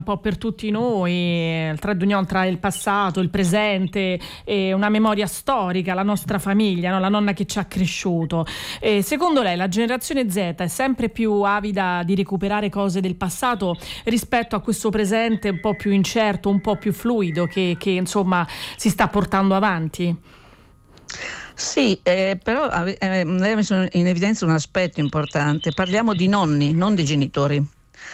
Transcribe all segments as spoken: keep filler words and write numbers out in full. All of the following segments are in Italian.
un po' per tutti noi, il trait d'union tra il passato, il presente e una memoria storica, la nostra famiglia, no? La nonna che ci ha cresciuto. E secondo lei la generazione Z è sempre più avida di recuperare cose del passato rispetto a questo presente un po' più incerto, un po' più fluido che, che insomma si sta portando avanti? Sì, eh, però eh, lei ha messo in evidenza un aspetto importante. Parliamo di nonni, non di genitori.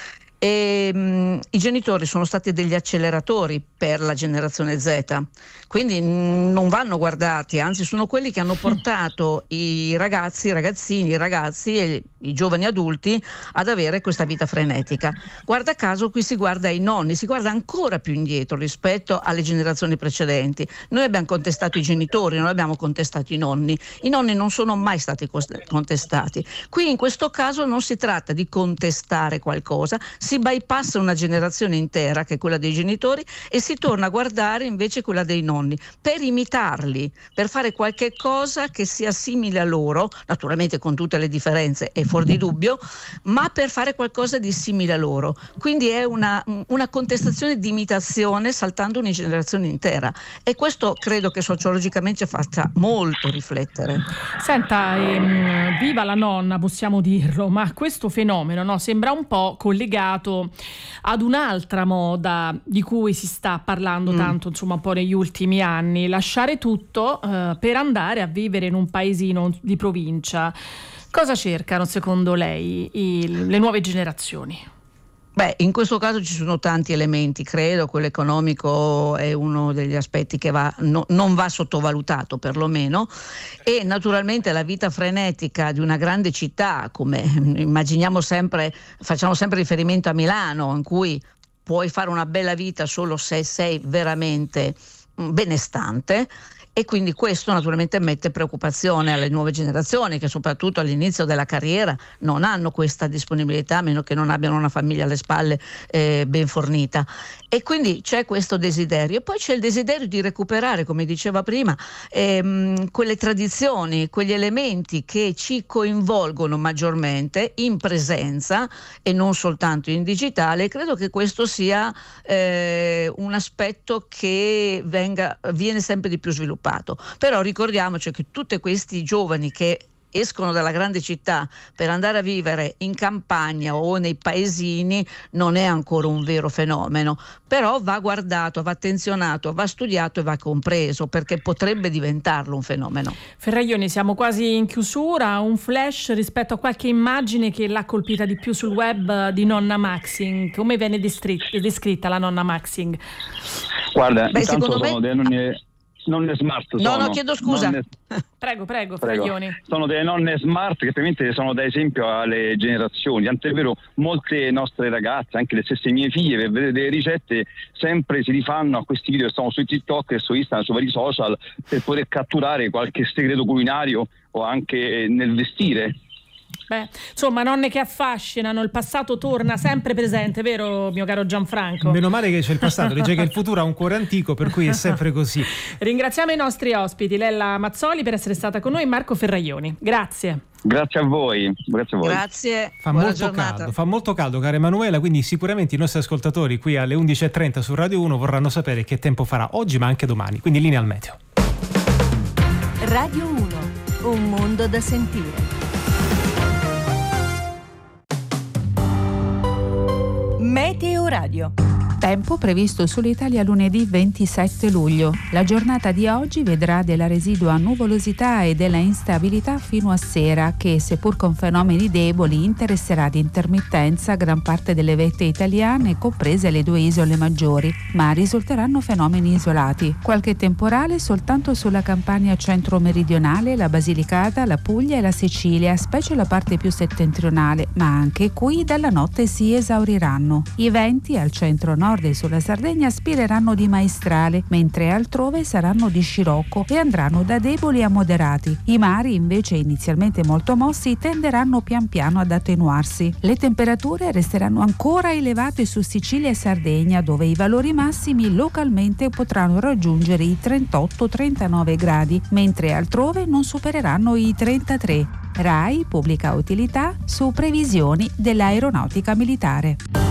E, mh, i genitori sono stati degli acceleratori per la generazione Z, quindi mh, non vanno guardati, anzi sono quelli che hanno portato i ragazzi, i ragazzini, i ragazzi e i giovani adulti ad avere questa vita frenetica. Guarda caso qui si guarda ai nonni, si guarda ancora più indietro rispetto alle generazioni precedenti. Noi abbiamo contestato i genitori, non abbiamo contestato i nonni. I nonni non sono mai stati contestati. Qui in questo caso non si tratta di contestare qualcosa, si bypassa una generazione intera che è quella dei genitori e si torna a guardare invece quella dei nonni per imitarli, per fare qualche cosa che sia simile a loro, naturalmente con tutte le differenze e fuori di dubbio, ma per fare qualcosa di simile a loro. Quindi è una, una contestazione di imitazione saltando una generazione intera, e questo credo che sociologicamente faccia molto riflettere. Senta, ehm, viva la nonna, possiamo dirlo, ma questo fenomeno, no, sembra un po' collegato ad un'altra moda di cui si sta parlando mm. tanto, insomma, un po' negli ultimi anni: lasciare tutto eh, per andare a vivere in un paesino di provincia. Cosa cercano secondo lei i, le nuove generazioni? Beh, in questo caso ci sono tanti elementi, credo quello economico è uno degli aspetti che va, no, non va sottovalutato perlomeno, e naturalmente la vita frenetica di una grande città, come immaginiamo sempre, facciamo sempre riferimento a Milano, in cui puoi fare una bella vita solo se sei veramente benestante. E quindi questo naturalmente mette preoccupazione alle nuove generazioni che soprattutto all'inizio della carriera non hanno questa disponibilità, a meno che non abbiano una famiglia alle spalle eh, ben fornita. E quindi c'è questo desiderio. E poi c'è il desiderio di recuperare, come diceva prima, ehm, quelle tradizioni, quegli elementi che ci coinvolgono maggiormente in presenza e non soltanto in digitale. Credo che questo sia eh, un aspetto che venga, viene sempre di più sviluppato. Però ricordiamoci che tutti questi giovani che escono dalla grande città per andare a vivere in campagna o nei paesini non è ancora un vero fenomeno, però va guardato, va attenzionato, va studiato e va compreso, perché potrebbe diventarlo un fenomeno. Ferraioni, siamo quasi in chiusura. Un flash rispetto a qualche immagine che l'ha colpita di più sul web di nonna Maxing. Come viene descritta, descritta la nonna Maxing? Guarda, Beh, intanto secondo sono me... dei nonni... nonne smart no sono. no chiedo scusa nonne... prego prego, prego. Ferraioni. Sono delle nonne smart che ovviamente sono da esempio alle generazioni, tant'è vero molte nostre ragazze, anche le stesse mie figlie, per vedere delle ricette sempre si rifanno a questi video che stanno su TikTok e su Instagram, su vari social, per poter catturare qualche segreto culinario o anche nel vestire. Beh, insomma, nonne che affascinano, il passato torna sempre presente, vero mio caro Gianfranco? Meno male che c'è il passato, dice che il futuro ha un cuore antico, per cui è sempre così. Ringraziamo i nostri ospiti, Lella Mazzoli per essere stata con noi e Marco Ferraioni. Grazie. Grazie a voi, grazie a voi. Grazie. Fa Buona molto giornata. caldo, fa molto caldo, cara Emanuela, quindi sicuramente i nostri ascoltatori qui alle undici e trenta su Radio uno vorranno sapere che tempo farà oggi ma anche domani, quindi linea al meteo. Radio uno, un mondo da sentire. Meteo Radio. Tempo previsto sull'Italia lunedì ventisette luglio. La giornata di oggi vedrà della residua nuvolosità e della instabilità fino a sera, che seppur con fenomeni deboli interesserà ad intermittenza gran parte delle vette italiane, comprese le due isole maggiori, ma risulteranno fenomeni isolati. Qualche temporale soltanto sulla Campania centro-meridionale, la Basilicata, la Puglia e la Sicilia, specie la parte più settentrionale, ma anche qui dalla notte si esauriranno. I venti al centro-nord e sulla Sardegna spireranno di maestrale, mentre altrove saranno di scirocco e andranno da deboli a moderati. I mari, invece inizialmente molto mossi, tenderanno pian piano ad attenuarsi. Le temperature resteranno ancora elevate su Sicilia e Sardegna, dove i valori massimi localmente potranno raggiungere i trentotto trentanove gradi, mentre altrove non supereranno i trentatré. RAI pubblica utilità su previsioni dell'aeronautica militare.